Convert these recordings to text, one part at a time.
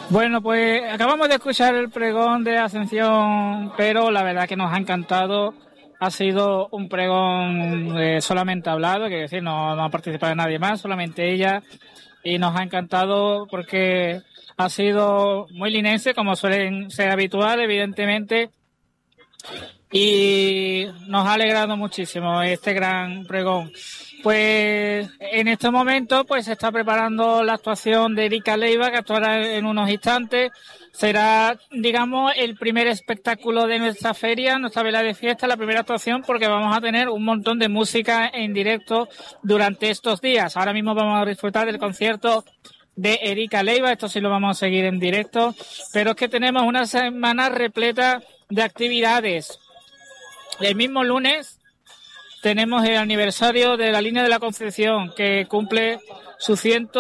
Bueno, pues acabamos de escuchar el pregón de Ascensión, pero la verdad que nos ha encantado. Ha sido un pregón solamente hablado, que decir, no ha participado nadie más, solamente ella, y nos ha encantado porque ha sido muy linense, como suelen ser habitual, evidentemente, y nos ha alegrado muchísimo este gran pregón. Pues en este momento pues se está preparando la actuación de Erika Leiva, que actuará en unos instantes. Será, digamos, el primer espectáculo de nuestra feria, nuestra vela de fiesta, la primera actuación, porque vamos a tener un montón de música en directo durante estos días. Ahora mismo vamos a disfrutar del concierto de Erika Leiva, esto sí lo vamos a seguir en directo, pero es que tenemos una semana repleta de actividades. El mismo lunes tenemos el aniversario de la Línea de la Concepción, que cumple su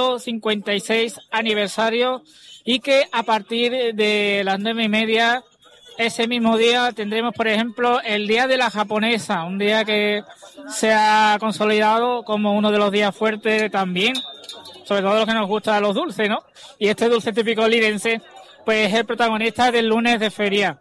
156 aniversario, y que a partir de las 9:30, ese mismo día, tendremos, por ejemplo, el Día de la Japonesa, un día que se ha consolidado como uno de los días fuertes también, sobre todo los que nos gustan los dulces, ¿no? Y este dulce típico lirense, pues es el protagonista del lunes de feria.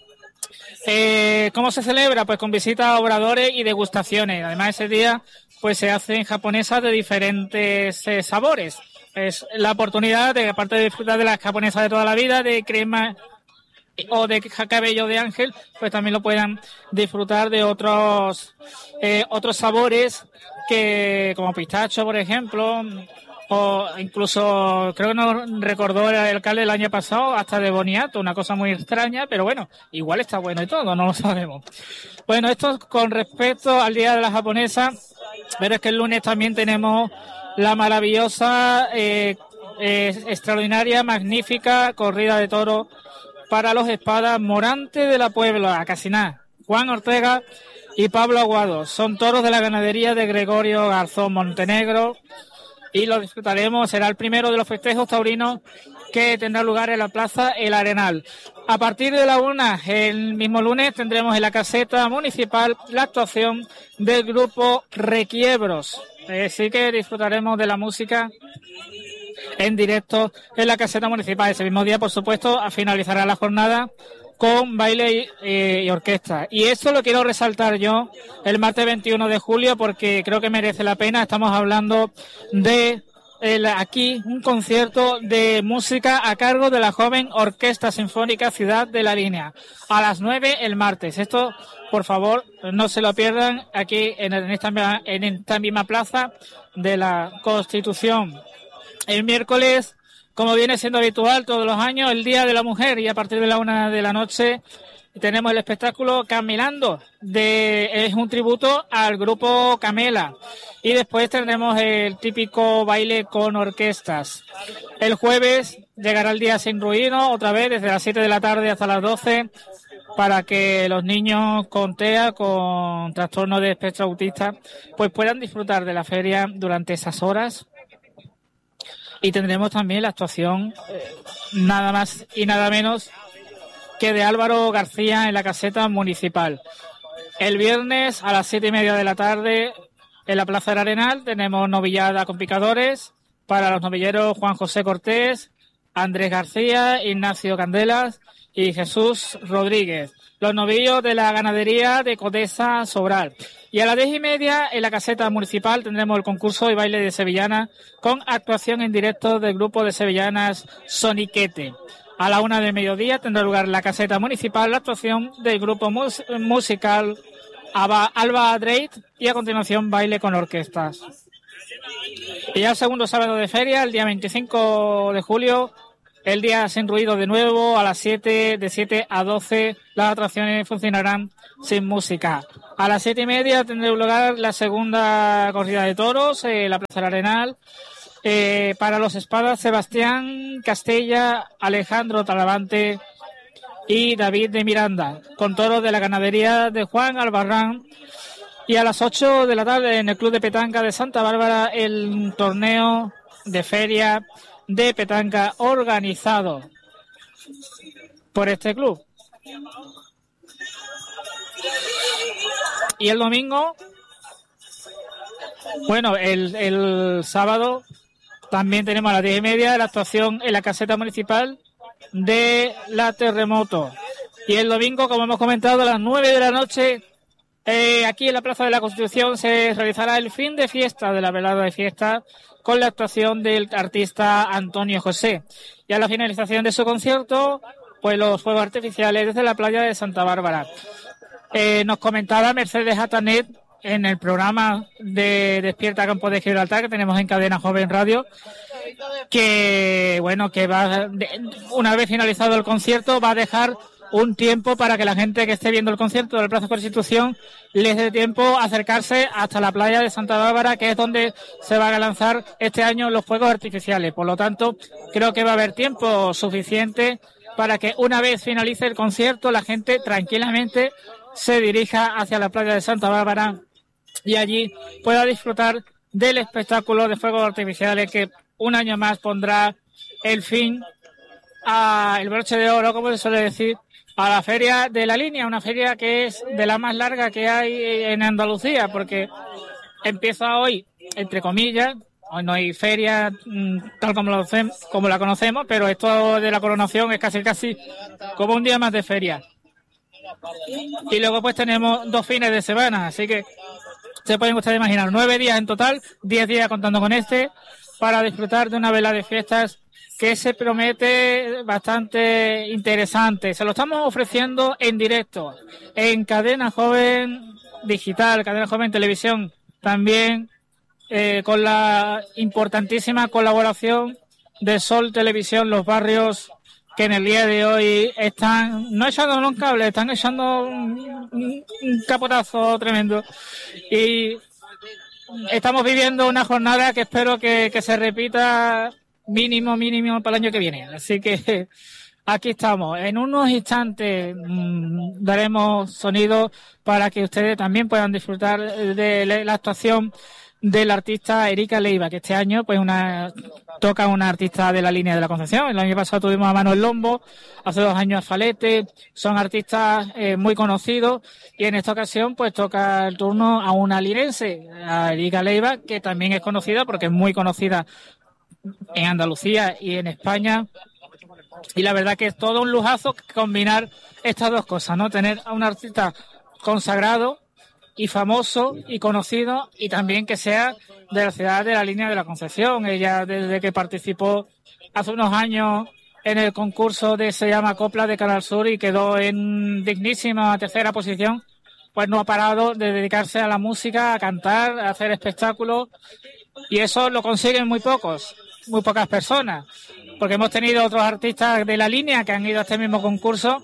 ¿Cómo se celebra? Pues con visitas a obradores y degustaciones. Además, ese día pues se hacen japonesas de diferentes sabores. Es la oportunidad de, aparte de disfrutar de las japonesas de toda la vida, de crema o de cabello de ángel, pues también lo puedan disfrutar de otros sabores, que como pistacho, por ejemplo, o incluso, creo que nos recordó el alcalde el año pasado, hasta de boniato, una cosa muy extraña, pero bueno, igual está bueno y todo, no lo sabemos. Bueno, esto con respecto al Día de la Japonesa, pero es que el lunes también tenemos la maravillosa, extraordinaria, magnífica corrida de toros para los espadas Morante de la Puebla, casi nada, Juan Ortega y Pablo Aguado. Son toros de la ganadería de Gregorio Garzón Montenegro, y lo disfrutaremos. Será el primero de los festejos taurinos que tendrá lugar en la Plaza El Arenal. A partir de la 1, el mismo lunes, tendremos en la caseta municipal la actuación del grupo Requiebros. Así que disfrutaremos de la música en directo en la caseta municipal. Ese mismo día, por supuesto, finalizará la jornada con baile y orquesta. Y esto lo quiero resaltar yo el martes 21 de julio porque creo que merece la pena. Estamos hablando de aquí un concierto de música a cargo de la joven Orquesta Sinfónica Ciudad de la Línea, a las 9 el martes. Esto, por favor, no se lo pierdan, aquí en esta misma plaza de la Constitución. El miércoles, como viene siendo habitual todos los años, el Día de la Mujer, y a partir de la 1 de la noche tenemos el espectáculo Camelando, es un tributo al grupo Camela, y después tendremos el típico baile con orquestas. El jueves llegará el Día Sin Ruido, otra vez desde las 7 de la tarde hasta las 12, para que los niños con TEA, con trastorno de espectro autista, pues puedan disfrutar de la feria durante esas horas. Y tendremos también la actuación, nada más y nada menos que de Álvaro García en la caseta municipal. El viernes a las 7:30 de la tarde en la Plaza del Arenal tenemos novillada con picadores para los novilleros Juan José Cortés, Andrés García, Ignacio Candelas y Jesús Rodríguez, los novillos de la ganadería de Codesa Sobral. Y a las 10:30 en la caseta municipal tendremos el concurso y baile de sevillana con actuación en directo del grupo de sevillanas Soniquete. A la 1 del mediodía tendrá lugar en la caseta municipal la actuación del grupo musical Alba Adreit, y a continuación baile con orquestas. Y ya el segundo sábado de feria, el día 25 de julio, el Día Sin Ruido de nuevo, a las 7, de 7 a 12, las atracciones funcionarán sin música. A las 7:30 tendrá lugar la segunda corrida de toros, la Plaza del Arenal, para los espadas Sebastián Castella, Alejandro Talavante y David de Miranda, con toros de la ganadería de Juan Albarrán. Y a las 8 de la tarde en el Club de Petanca de Santa Bárbara, el torneo de feria de petanca organizado por este club. Y el domingo, bueno, el sábado también tenemos a las 10:30 la actuación en la caseta municipal de la Terremoto. Y el domingo, como hemos comentado, a las 9 de la noche, aquí en la Plaza de la Constitución se realizará el fin de fiesta de la velada de fiesta con la actuación del artista Antonio José. Y a la finalización de su concierto, pues los fuegos artificiales desde la playa de Santa Bárbara. Nos comentaba Mercedes Atanet en el programa de Despierta Campo de Gibraltar que tenemos en Cadena Joven Radio, que bueno, que va, una vez finalizado el concierto, va a dejar un tiempo para que la gente que esté viendo el concierto del Plaza Constitución les dé tiempo a acercarse hasta la playa de Santa Bárbara, que es donde se van a lanzar este año los fuegos artificiales. Por lo tanto, creo que va a haber tiempo suficiente para que una vez finalice el concierto la gente tranquilamente se dirija hacia la playa de Santa Bárbara y allí pueda disfrutar del espectáculo de fuegos artificiales que un año más pondrá el fin a el broche de oro, como se suele decir, a la Feria de la Línea, una feria que es de la más larga que hay en Andalucía, porque empieza hoy, entre comillas. Hoy no hay feria tal como la conocemos, pero esto de la coronación es casi como un día más de feria. Y luego pues tenemos 2 fines de semana, así que se pueden ustedes imaginar 9 días en total, 10 días contando con este, para disfrutar de una vela de fiestas que se promete bastante interesante. Se lo estamos ofreciendo en directo, en Cadena Joven Digital, Cadena Joven Televisión, también con la importantísima colaboración de Sol Televisión, Los Barrios, que en el día de hoy están, no echando un cable, están echando un capotazo tremendo. Y estamos viviendo una jornada que espero que se repita mínimo para el año que viene. Así que aquí estamos. En unos instantes daremos sonido para que ustedes también puedan disfrutar de la actuación del artista Erika Leiva, que este año pues toca una artista de la línea de la Concepción. El año pasado tuvimos a Manuel Lombo, hace 2 años a Falete, son artistas muy conocidos, y en esta ocasión pues toca el turno a una linense, a Erika Leiva, que también es conocida porque es muy conocida en Andalucía y en España. Y la verdad que es todo un lujazo combinar estas dos cosas, ¿no? Tener a un artista consagrado y famoso y conocido, y también que sea de la ciudad de la línea de la Concepción. Ella, desde que participó hace unos años en el concurso de Se llama Copla de Canal Sur y quedó en dignísima 3ª posición, pues no ha parado de dedicarse a la música, a cantar, a hacer espectáculos, y eso lo consiguen muy pocas personas, porque hemos tenido otros artistas de la línea que han ido a este mismo concurso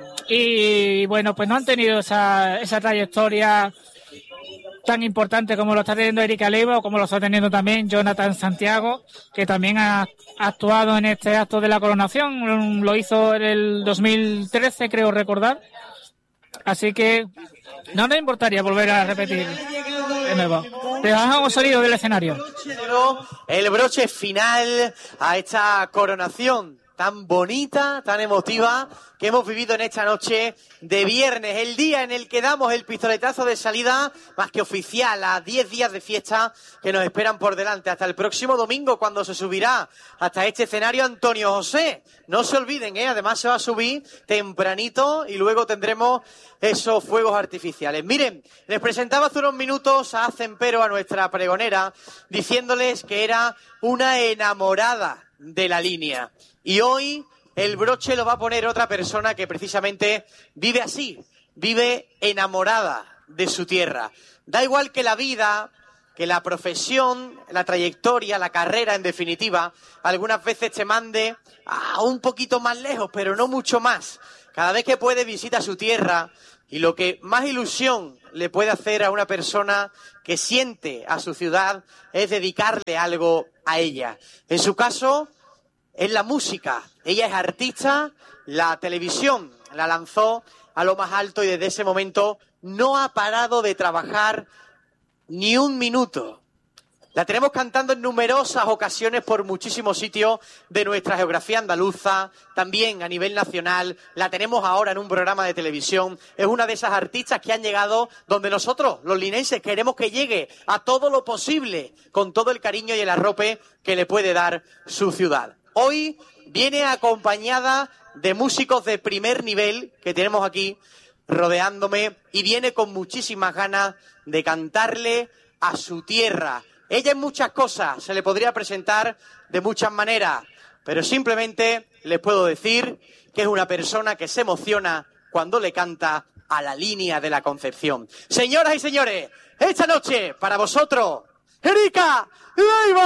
y bueno, pues no han tenido esa trayectoria tan importante como lo está teniendo Erika Leiva, o como lo está teniendo también Jonathan Santiago, que también ha actuado en este acto de la coronación. Lo hizo en el 2013, creo recordar. Así que no nos importaría volver a repetir de nuevo. Te bajamos sonido del escenario. El broche final a esta coronación tan bonita, tan emotiva que hemos vivido en esta noche de viernes, el día en el que damos el pistoletazo de salida más que oficial a 10 días de fiesta que nos esperan por delante hasta el próximo domingo, cuando se subirá hasta este escenario Antonio José. No se olviden, además se va a subir tempranito y luego tendremos esos fuegos artificiales. Miren, les presentaba hace unos minutos a Cempero, a nuestra pregonera, diciéndoles que era una enamorada de la línea. Y hoy el broche lo va a poner otra persona que precisamente vive así, vive enamorada de su tierra. Da igual que la vida, que la profesión, la trayectoria, la carrera en definitiva, algunas veces te mande a un poquito más lejos, pero no mucho más. Cada vez que puede visita su tierra, y lo que más ilusión le puede hacer a una persona que siente a su ciudad es dedicarle algo a ella. En su caso es la música. Ella es artista, la televisión la lanzó a lo más alto y desde ese momento no ha parado de trabajar ni un minuto. La tenemos cantando en numerosas ocasiones por muchísimos sitios de nuestra geografía andaluza, también a nivel nacional. La tenemos ahora en un programa de televisión. Es una de esas artistas que han llegado donde nosotros, los linenses, queremos que llegue a todo lo posible, con todo el cariño y el arrope que le puede dar su ciudad. Hoy viene acompañada de músicos de primer nivel que tenemos aquí rodeándome y viene con muchísimas ganas de cantarle a su tierra. Ella en muchas cosas se le podría presentar de muchas maneras, pero simplemente les puedo decir que es una persona que se emociona cuando le canta a la línea de la Concepción. Señoras y señores, esta noche para vosotros, Erika Leiva.